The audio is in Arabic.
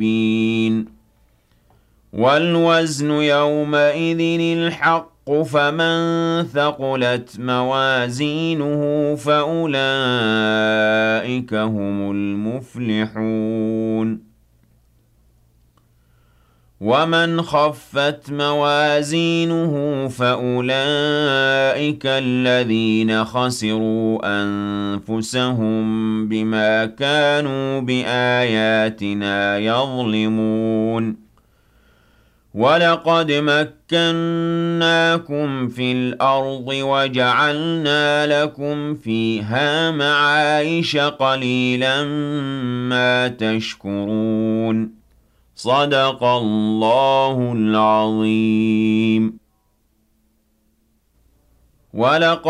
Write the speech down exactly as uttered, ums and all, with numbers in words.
مبين والوزن يومئذ الحق فمن ثقلت موازينه فأولئك هم المفلحون ومن خفت موازينه فأولئك الذين خسروا أنفسهم بما كانوا بآياتنا يظلمون وَلَقَدْ مَكَّنَّاكُمْ فِي الْأَرْضِ وَجَعَلْنَا لَكُمْ فِيهَا مَعَايِشَ قَلِيلًا مَا تَشْكُرُونَ صدق الله العظيم ولقد